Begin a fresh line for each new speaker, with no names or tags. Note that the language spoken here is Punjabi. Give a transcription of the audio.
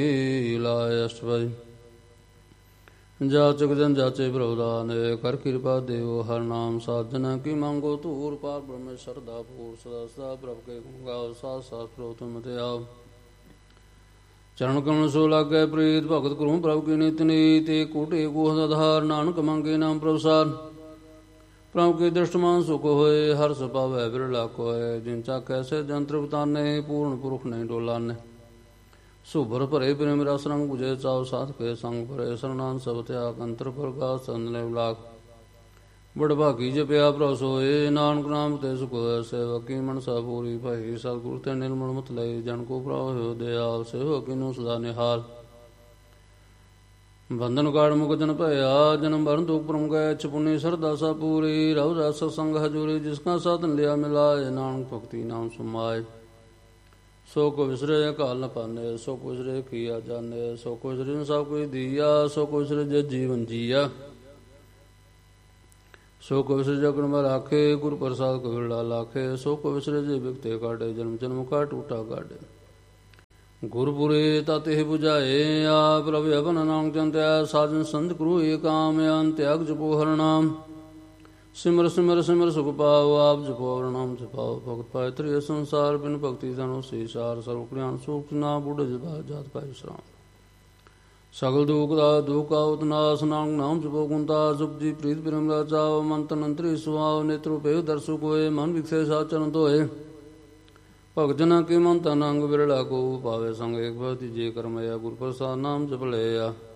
ਲਾਇ ਅਸ਼ਟਪਦੀ। ਜਾਚਕ ਜਨ ਜਾਚੇ ਪ੍ਰਭੁਦਾਨ ਕਰ ਕਿਰਪਾ ਦੇਵ ਹਰ ਨਾਮ ਸਾਜਨ ਕੀ ਮੰਗੋ ਧੂਰ ਪਾਰ ਬ੍ਰਹਮ ਸਰਦਾ ਪੂਰ ਸਦਾ ਸਦਾ ਪ੍ਰਭ ਕੇ ਗਾਓ ਸਾਧ ਸਾਧ ਪ੍ਰੋਤਮ ਤੇ ਆਓ। ਚਰਨ ਕਮਲ ਸੋ ਲਾਗੈ ਪ੍ਰੀਤ ਭਗਤ ਕਰੂੰ ਪ੍ਰਭ ਕੀ ਨਿਤ ਨੀਤ ਕੋਟੇ ਕੋਹ ਆਧਾਰ ਨਾਨਕ ਮੰਗੇ ਨਾਮ ਪ੍ਰਭਸਾਰ। ਪ੍ਰਭ ਕੇ ਦ੍ਰਿਸ਼ਟਮਾਨ ਸੁਖ ਹੋਏ ਹਰ ਸੁਭਾਵੈ ਬਿਰਲਾ ਕੋਇ ਜਿਨ ਚਾਖੈ ਸੇ ਜੰਤਰ ਬਤਾਨੇ ਪੂਰਨ ਪੁਰਖ ਨਹੀਂ ਡੋਲਾਨੇ। ਸੁਭਰ ਭਰੇ ਪ੍ਰੇਮ ਰਸ ਰੰਗ ਬੁਝੇ ਚਾਉ ਸਾਧ ਕੇ ਸੰਗ ਭਰੇ ਸਰਨਾਨ ਸਭ ਤਿਆਗ ਅੰਤਰ ਪ੍ਰਗਾਸ ਸੰਦਨੇ ਬਲਾਕ। ਬੜ ਭਾਗੀ ਜਪਿਆ ਪ੍ਰਭ ਸੋਏ ਨਾਨਕ ਨਾਮ ਤੇ ਸੁਖ ਹੋਇ ਸੇਵਕੀ ਮਨਸਾ ਪੂਰੀ ਭਾਈ ਸਤਿਗੁਰ ਤੇ ਨਿਰਮਲ ਮਤ ਲਏ ਜਨ ਕੋ ਪ੍ਰਭ ਹੋਇ ਦਿਆਲ ਸੇਵ ਕਿਨੂ ਸਦਾ ਨਿਹਾਲ। ਬੰਧਨ ਕਾੜ ਮੁਕ ਜਨ ਭਇਆ ਜਨਮ ਮਰਨ ਦੁਖ ਭਰਮ ਗਏ ਛਪੁਨੀ ਸਰਦਾ ਸਾ ਪੂਰੀ ਰਹੁ ਰਸ ਸੰਗ ਹਜੂਰੀ ਜਿਸ ਕਾ ਸਾਧਨ ਲਿਆ ਮਿਲਾਏ ਨਾਨਕ ਭਗਤੀ ਨਾਮ ਸਮਾਏ। ਸੋ ਕੋ ਵਿਸਰੇ ਕਾਲ ਨ ਪਾਨੇ ਸੋ ਕੋ ਵਿਸਰੇ ਕੀਆ ਜਾਣੇ ਸੋ ਕੋ ਵਿਸਰੇ ਸਭ ਕੋਈ ਦੀਆ ਸੋ ਕੋ ਵਿਸਰੇ ਜੇ ਜੀਵਨ ਜੀਆ। ਸੋ ਕੋ ਵਿਸਰੇ ਜਗਨ ਮ ਰਾਖੇ ਗੁਰ ਪ੍ਰਸਾਦ ਕਬਿਰਲਾ ਲਾਖੇ ਸੋ ਕੋ ਵਿਸਰੇ ਜੇ ਬਿਕਤੇ ਕਾਟੇ ਜਨਮ ਜਨਮ ਕਾ ਟੂਟਾ ਕਾਟੇ। ਗੁਰਪੁਰੇ ਤਤ ਇਹ ਬੁਝਾਏ ਆਪ ਪ੍ਰਭ ਅਵਨ ਨਾਮ ਜੰਤਿਆ ਸਾਜਨ ਸੰਤ ਕਰੂ ਏ ਕਾਮ ਅਨ ਤਿਆਗ ਜਪੋ ਹਰਿ ਨਾਮ। ਸਿਮਰ ਸਿਮਰ ਸਿਮਰ ਸੁਖ ਪਾਓ ਆਪ ਜਪੋ ਹਰਿ ਨਾਮ ਜਪਾਓ ਭਗਤ ਪਾਏ ਤ੍ਰਿਯ ਸੰਸਾਰ ਬਿਨ ਭਗਤੀ ਤਨੋ ਸੀਸਾਰ ਸਰਵ ਕਲਿਆਣ ਸੁਖ ਨਾ ਬੁਢ ਜਪਾ ਜਾਤ ਪਾਇ ਵਿਸਰਾਮ। ਸਗਲ ਦੁਖ ਦਾ ਦੁਖ ਆਉਤ ਨਾਸ ਨਾਮ ਨਾਮ ਜਪੋ ਗੁੰਤਾ ਸੁਖ ਜੀ ਪ੍ਰੀਤ ਪ੍ਰੇਮ ਰਾਜਾਓ ਮਨ ਤਨ ਅੰਤਰੀ ਸੁਆਓ ਨੇਤਰ ਪੇ ਦਰਸੁ ਹੋਏ ਮਨ ਵਿਖਸੇ ਸਾ ਚਰਨ ਧੋਏ। ਭਗਤ ਜਨਾਂ ਕੇ ਮਨ ਤਨ ਅੰਗ ਬਿਰਲਾ ਕੋ ਪਾਵੇ ਸੰਗ ਏਕ ਭਗਤੀ ਜੇ ਕਰਮਇਆ ਗੁਰ ਪ੍ਰਸਾਦ ਨਾਮ ਜਪ ਲਿਆ।